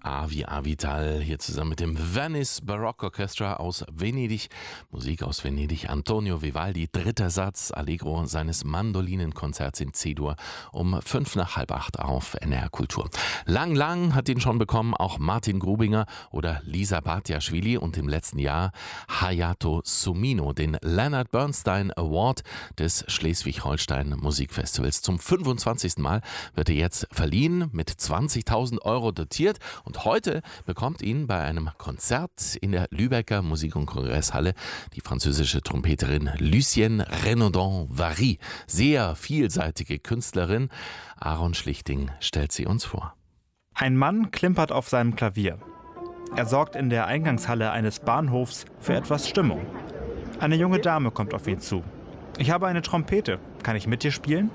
Avi Avital hier zusammen mit dem Venice Baroque Orchestra aus Venedig. Musik aus Venedig. Antonio Vivaldi, dritter Satz, Allegro seines Mandolinenkonzerts in C-Dur um 7:55 auf NR Kultur. Lang hat ihn schon bekommen auch Martin Grubinger oder Lisa Batiaschwili und im letzten Jahr Hayato Sumino, den Leonard Bernstein Award des Schleswig-Holstein Musikfestivals. Zum 25. Mal wird er jetzt verliehen, mit 20.000 Euro dotiert. Und heute bekommt ihn bei einem Konzert in der Lübecker Musik- und Kongresshalle die französische Trompeterin Lucienne Renaudin-Vary. Sehr vielseitige Künstlerin. Aaron Schlichting stellt sie uns vor. Ein Mann klimpert auf seinem Klavier. Er sorgt in der Eingangshalle eines Bahnhofs für etwas Stimmung. Eine junge Dame kommt auf ihn zu. Ich habe eine Trompete. Kann ich mit dir spielen?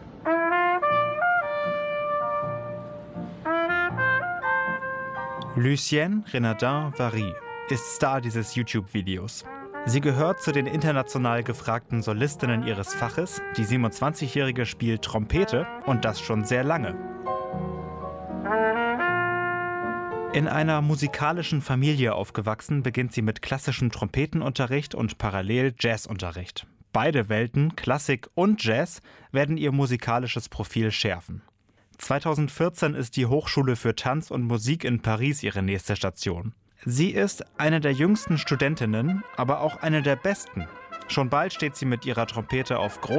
Lucienne Renaudin-Vary ist Star dieses YouTube-Videos. Sie gehört zu den international gefragten Solistinnen ihres Faches. Die 27-Jährige spielt Trompete und das schon sehr lange. In einer musikalischen Familie aufgewachsen, beginnt sie mit klassischem Trompetenunterricht und parallel Jazzunterricht. Beide Welten, Klassik und Jazz, werden ihr musikalisches Profil schärfen. 2014 ist die Hochschule für Tanz und Musik in Paris ihre nächste Station. Sie ist eine der jüngsten Studentinnen, aber auch eine der besten. Schon bald steht sie mit ihrer Trompete auf großem